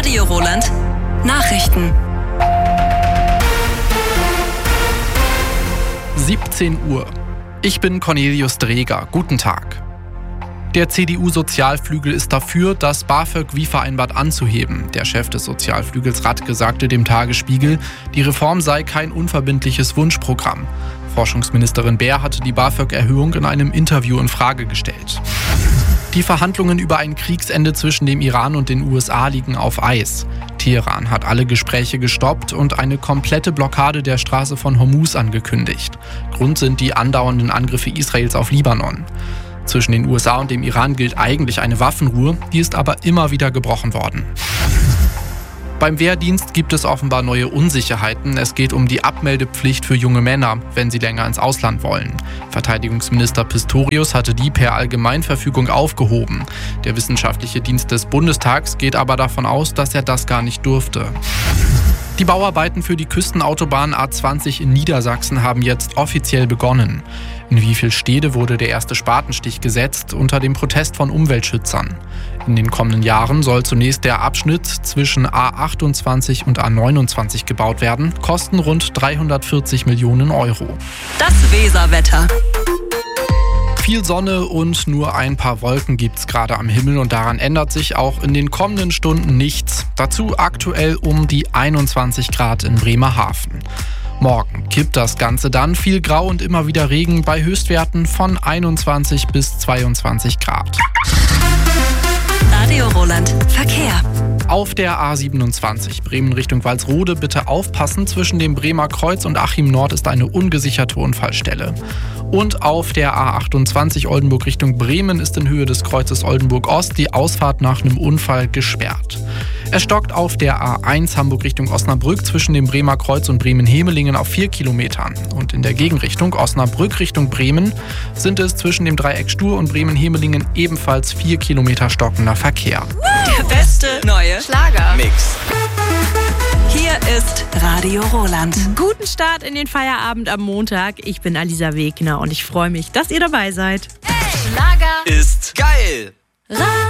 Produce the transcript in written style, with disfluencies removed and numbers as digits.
Radio Roland. Nachrichten. 17 Uhr. Ich bin Cornelius Dreger. Guten Tag. Der CDU-Sozialflügel ist dafür, das BAföG wie vereinbart anzuheben. Der Chef des Sozialflügels Radke sagte dem Tagesspiegel, die Reform sei kein unverbindliches Wunschprogramm. Forschungsministerin Baer hatte die BAföG-Erhöhung in einem Interview in Frage gestellt. Die Verhandlungen über ein Kriegsende zwischen dem Iran und den USA liegen auf Eis. Teheran hat alle Gespräche gestoppt und eine komplette Blockade der Straße von Hormuz angekündigt. Grund sind die andauernden Angriffe Israels auf Libanon. Zwischen den USA und dem Iran gilt eigentlich eine Waffenruhe, die ist aber immer wieder gebrochen worden. Beim Wehrdienst gibt es offenbar neue Unsicherheiten. Es geht um die Abmeldepflicht für junge Männer, wenn sie länger ins Ausland wollen. Verteidigungsminister Pistorius hatte die per Allgemeinverfügung aufgehoben. Der wissenschaftliche Dienst des Bundestags geht aber davon aus, dass er das gar nicht durfte. Die Bauarbeiten für die Küstenautobahn A20 in Niedersachsen haben jetzt offiziell begonnen. In wie viel Stede wurde der erste Spatenstich gesetzt unter dem Protest von Umweltschützern? In den kommenden Jahren soll zunächst der Abschnitt zwischen A28 und A29 gebaut werden, kosten rund 340 Millionen Euro. Das Weserwetter. Viel Sonne und nur ein paar Wolken gibt's gerade am Himmel und daran ändert sich auch in den kommenden Stunden nichts. Dazu aktuell um die 21 Grad in Bremerhaven. Morgen kippt das Ganze dann, viel Grau und immer wieder Regen bei Höchstwerten von 21 bis 22 Grad. Radio Roland. Verkehr. Auf der A27 Bremen Richtung Walsrode bitte aufpassen, zwischen dem Bremer Kreuz und Achim Nord ist eine ungesicherte Unfallstelle. Und auf der A28 Oldenburg Richtung Bremen ist in Höhe des Kreuzes Oldenburg Ost die Ausfahrt nach einem Unfall gesperrt. Es stockt auf der A1 Hamburg Richtung Osnabrück zwischen dem Bremer Kreuz und Bremen-Hemelingen auf 4 Kilometern. Und in der Gegenrichtung Osnabrück Richtung Bremen sind es zwischen dem Dreieck Stur und Bremen-Hemelingen ebenfalls 4 Kilometer stockender Verkehr. Der beste neue Schlager-Mix. Hier ist Radio Roland. Guten Start in den Feierabend am Montag. Ich bin Alisa Wegner und ich freue mich, dass ihr dabei seid. Schlager ist geil.